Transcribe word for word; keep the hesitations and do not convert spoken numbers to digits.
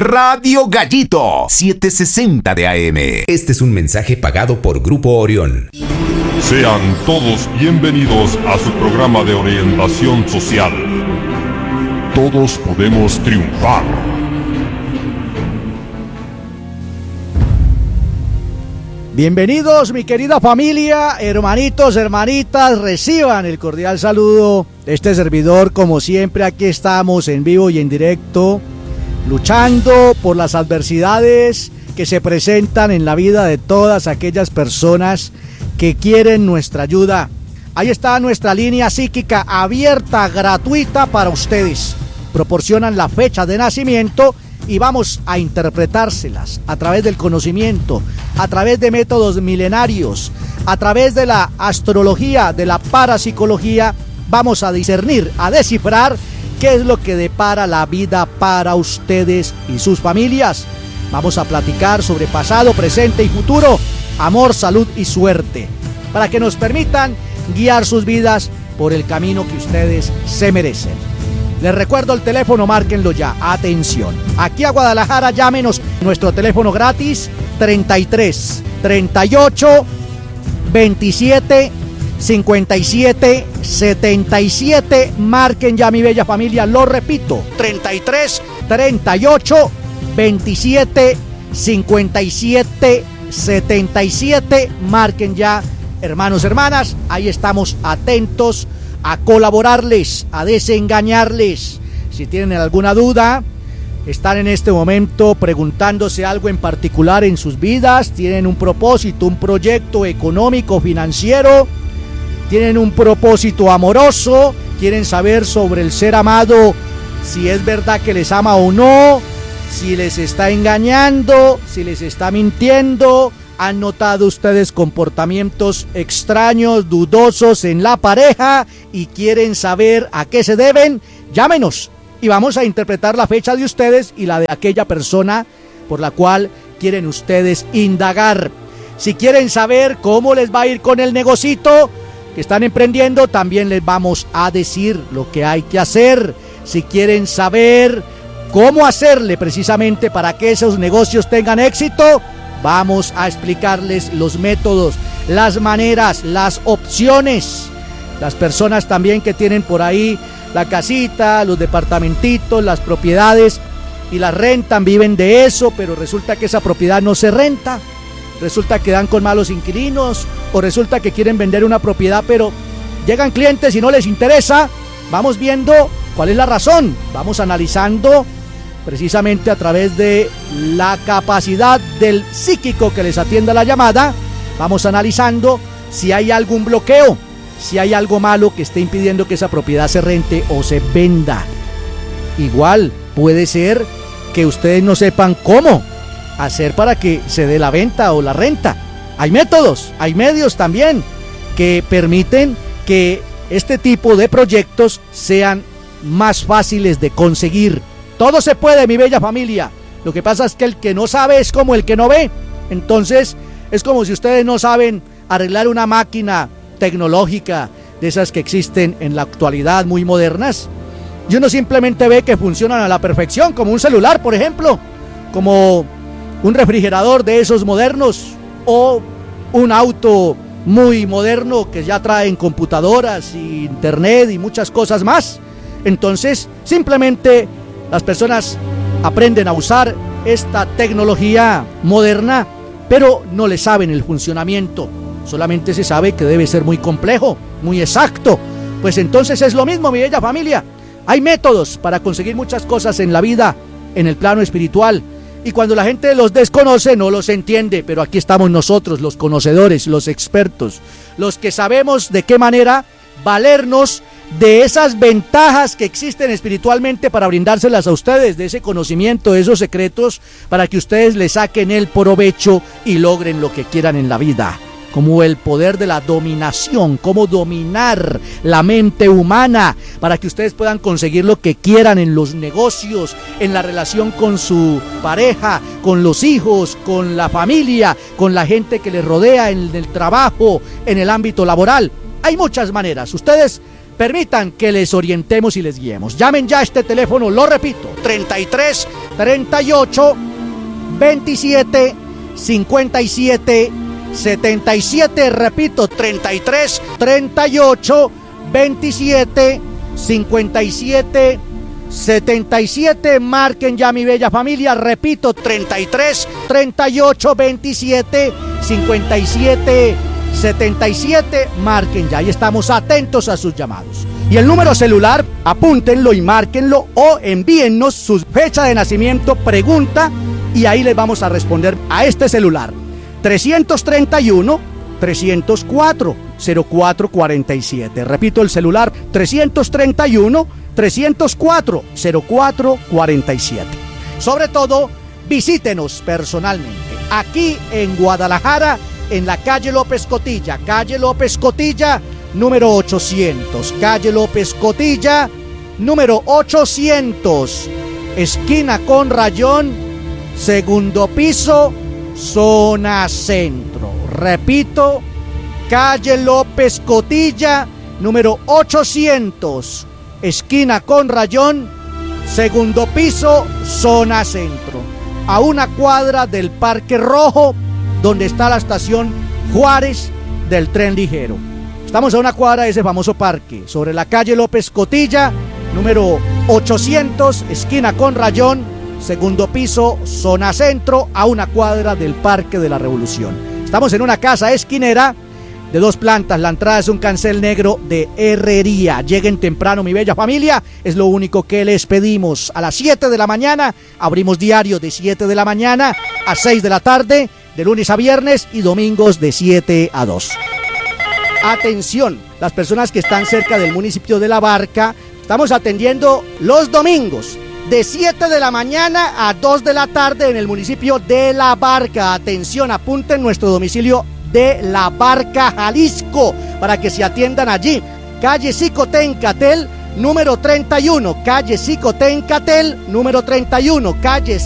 Radio Gallito, setecientos sesenta de A M. Este es un mensaje pagado por Grupo Orión. Sean todos bienvenidos a su programa de orientación social. Todos podemos triunfar. Bienvenidos, mi querida familia, hermanitos, hermanitas, reciban el cordial saludo de este servidor. Como siempre, aquí estamos en vivo y en directo, luchando por las adversidades que se presentan en la vida de todas aquellas personas que quieren nuestra ayuda. Ahí está nuestra línea psíquica abierta, gratuita para ustedes. Proporcionan la fecha de nacimiento y vamos a interpretárselas a través del conocimiento, a través de métodos milenarios, a través de la astrología, de la parapsicología. Vamos a discernir, a descifrar qué es lo que depara la vida para ustedes y sus familias. Vamos a platicar sobre pasado, presente y futuro, amor, salud y suerte, para que nos permitan guiar sus vidas por el camino que ustedes se merecen. Les recuerdo el teléfono, márquenlo ya. Atención, aquí a Guadalajara, llámenos. Nuestro teléfono gratis, treinta y tres, treinta y ocho, veintisiete, cincuenta y siete, setenta y siete. Marquen ya, mi bella familia, lo repito, treinta y tres, treinta y ocho, veintisiete, cincuenta y siete, setenta y siete. Marquen ya, hermanos, hermanas, ahí estamos atentos a colaborarles, a desengañarles. Si tienen alguna duda, están en este momento preguntándose algo en particular en sus vidas, tienen un propósito, un proyecto económico, financiero, tienen un propósito amoroso, quieren saber sobre el ser amado, si es verdad que les ama o no, si les está engañando, si les está mintiendo. ¿Han notado ustedes comportamientos extraños, dudosos en la pareja y quieren saber a qué se deben? Llámenos y vamos a interpretar la fecha de ustedes y la de aquella persona por la cual quieren ustedes indagar. Si quieren saber cómo les va a ir con el negocito que están emprendiendo, también les vamos a decir lo que hay que hacer. Si quieren saber cómo hacerle precisamente para que esos negocios tengan éxito, vamos a explicarles los métodos, las maneras, las opciones. Las personas también que tienen por ahí la casita, los departamentitos, las propiedades y las rentan, viven de eso, pero resulta que esa propiedad no se renta. Resulta que dan con malos inquilinos o resulta que quieren vender una propiedad, pero llegan clientes y no les interesa. Vamos viendo cuál es la razón. Vamos analizando precisamente a través de la capacidad del psíquico que les atienda la llamada. Vamos analizando si hay algún bloqueo, si hay algo malo que esté impidiendo que esa propiedad se rente o se venda. Igual puede ser que ustedes no sepan cómo hacer para que se dé la venta o la renta. Hay métodos, hay medios también que permiten que este tipo de proyectos sean más fáciles de conseguir. Todo se puede, mi bella familia. Lo que pasa es que el que no sabe es como el que no ve. Entonces, es como si ustedes no saben arreglar una máquina tecnológica de esas que existen en la actualidad, muy modernas. Y uno simplemente ve que funcionan a la perfección, como un celular, por ejemplo, como un refrigerador de esos modernos, o un auto muy moderno que ya traen computadoras, y internet y muchas cosas más. Entonces, simplemente las personas aprenden a usar esta tecnología moderna, pero no le saben el funcionamiento. Solamente se sabe que debe ser muy complejo, muy exacto. Pues entonces es lo mismo, mi bella familia. Hay métodos para conseguir muchas cosas en la vida, en el plano espiritual. Y cuando la gente los desconoce, no los entiende. Pero aquí estamos nosotros, los conocedores, los expertos, los que sabemos de qué manera valernos de esas ventajas que existen espiritualmente para brindárselas a ustedes, de ese conocimiento, de esos secretos, para que ustedes le saquen el provecho y logren lo que quieran en la vida. Como el poder de la dominación, cómo dominar la mente humana para que ustedes puedan conseguir lo que quieran en los negocios, en la relación con su pareja, con los hijos, con la familia, con la gente que les rodea, en el trabajo, en el ámbito laboral. Hay muchas maneras. Ustedes Permitan que les orientemos y les guiemos. Llamen ya a este teléfono, lo repito, treinta y tres, treinta y ocho, veintisiete, cincuenta y siete, setenta y siete. Repito, treinta y tres, treinta y ocho, veintisiete, cincuenta y siete, setenta y siete. Marquen ya, mi bella familia. Repito, treinta y tres, treinta y ocho, veintisiete, cincuenta y siete, setenta y siete. Marquen ya y estamos atentos a sus llamados. Y el número celular, apúntenlo y márquenlo o envíennos su fecha de nacimiento, pregunta, y ahí les vamos a responder a este celular. trescientos treinta y uno, trescientos cuatro, cero cuatro cuarenta y siete. Repito el celular, trescientos treinta y uno, trescientos cuatro, cero cuatro cuarenta y siete. Sobre todo, visítenos personalmente aquí en Guadalajara, en la calle López Cotilla, calle López Cotilla, número ochocientos, calle López Cotilla, número ochocientos, esquina con Rayón, segundo piso, zona centro. Repito, calle López Cotilla, número ochocientos, esquina con Rayón, segundo piso, zona centro, a una cuadra del Parque Rojo, donde está la estación Juárez del tren ligero. Estamos a una cuadra de ese famoso parque, sobre la calle López Cotilla, número ochocientos, esquina con Rayón, segundo piso, zona centro, a una cuadra del Parque de la Revolución. Estamos en una casa esquinera de dos plantas. La entrada es un cancel negro de herrería. Lleguen temprano, mi bella familia, es lo único que les pedimos. A las siete de la mañana, abrimos diario de siete de la mañana a seis de la tarde, de lunes a viernes, y domingos de siete a dos. Atención, las personas que están cerca del municipio de La Barca, estamos atendiendo los domingos de siete de la mañana a dos de la tarde en el municipio de La Barca. Atención, apunten nuestro domicilio de La Barca, Jalisco, para que se atiendan allí. Calle Xicoténcatl, número treinta y uno, calle Xicoténcatl, número treinta y uno, calle